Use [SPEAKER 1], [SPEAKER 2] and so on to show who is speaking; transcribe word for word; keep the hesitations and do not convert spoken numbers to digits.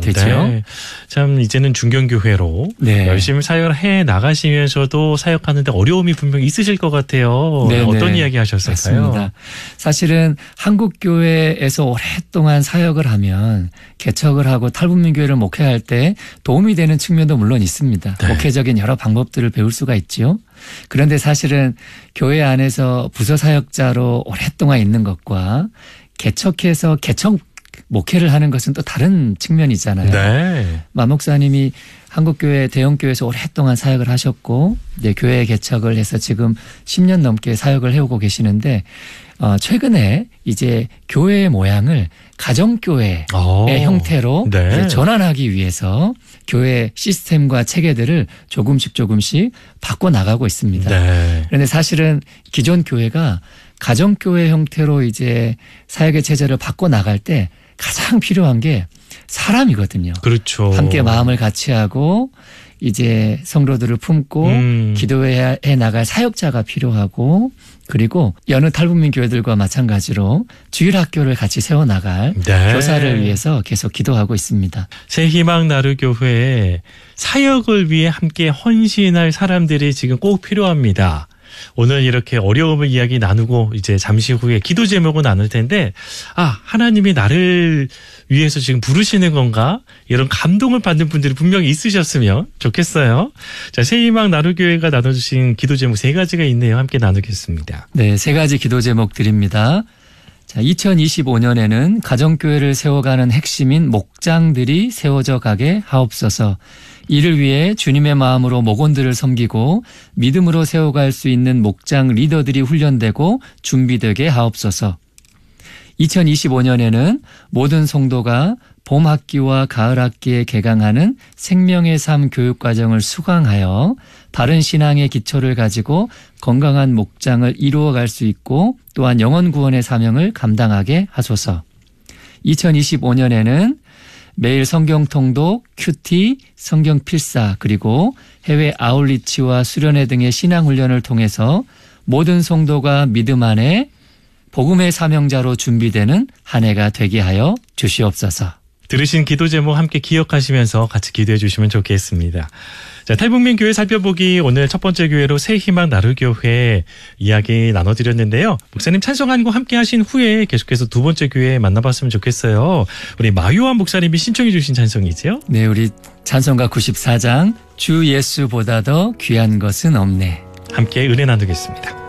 [SPEAKER 1] 되죠.
[SPEAKER 2] 네. 참 이제는 중견교회로 네. 열심히 사역을 해 나가시면서도 사역하는데 어려움이 분명히 있으실 것 같아요. 네, 어떤 네. 이야기 하셨을까요?
[SPEAKER 1] 맞습니다. 사실은 한국교회에서 오랫동안 사역을 하면 개척을 하고 탈북민교회를 목회할 때 도움이 되는 측면도 물론 있습니다. 네. 목회적인 여러 방법들을 배울 수가 있죠. 그런데 사실은 교회 안에서 부서 사역자로 오랫동안 있는 것과 개척해서 개척 목회를 하는 것은 또 다른 측면이잖아요. 네. 마 목사님이 한국교회 대형교회에서 오랫동안 사역을 하셨고 이제 교회 개척을 해서 지금 십 년 넘게 사역을 해오고 계시는데 어 최근에 이제 교회의 모양을 가정교회의 오. 형태로 네. 전환하기 위해서 교회 시스템과 체계들을 조금씩 조금씩 바꿔나가고 있습니다. 네. 그런데 사실은 기존 교회가 가정교회 형태로 이제 사역의 체제를 바꿔나갈 때 가장 필요한 게 사람이거든요. 그렇죠. 함께 마음을 같이 하고 이제 성도들을 품고 음. 기도해 나갈 사역자가 필요하고 그리고 여느 탈북민 교회들과 마찬가지로 주일학교를 같이 세워나갈 네. 교사를 위해서 계속 기도하고 있습니다.
[SPEAKER 2] 새희망 나루교회에 사역을 위해 함께 헌신할 사람들이 지금 꼭 필요합니다. 오늘 이렇게 어려움을 이야기 나누고 이제 잠시 후에 기도 제목을 나눌 텐데 아 하나님이 나를 위해서 지금 부르시는 건가 이런 감동을 받는 분들이 분명히 있으셨으면 좋겠어요. 자, 새희망 나루교회가 나눠주신 기도 제목 세 가지가 있네요. 함께 나누겠습니다.
[SPEAKER 1] 네, 세 가지 기도 제목 드립니다. 자, 이천이십오 년에는 가정교회를 세워가는 핵심인 목장들이 세워져 가게 하옵소서. 이를 위해 주님의 마음으로 목원들을 섬기고 믿음으로 세워갈 수 있는 목장 리더들이 훈련되고 준비되게 하옵소서. 이천이십오 년에는 모든 성도가 봄 학기와 가을 학기에 개강하는 생명의 삶 교육과정을 수강하여 바른 신앙의 기초를 가지고 건강한 목장을 이루어갈 수 있고 또한 영혼 구원의 사명을 감당하게 하소서. 이천이십오 년에는 매일 성경 통독, 큐티, 성경 필사 그리고 해외 아울리치와 수련회 등의 신앙훈련을 통해서 모든 성도가 믿음 안에 복음의 사명자로 준비되는 한 해가 되게 하여 주시옵소서.
[SPEAKER 2] 들으신 기도 제목 함께 기억하시면서 같이 기도해 주시면 좋겠습니다. 자, 탈북민 교회 살펴보기 오늘 첫 번째 교회로 새희망 나루교회 이야기 나눠드렸는데요. 목사님 찬송한 곡 함께 하신 후에 계속해서 두 번째 교회 만나봤으면 좋겠어요. 우리 마요한 목사님이 신청해 주신 찬송이죠?
[SPEAKER 1] 네, 우리 찬송가 구십사 장 주 예수보다 더 귀한 것은 없네.
[SPEAKER 2] 함께 은혜 나누겠습니다.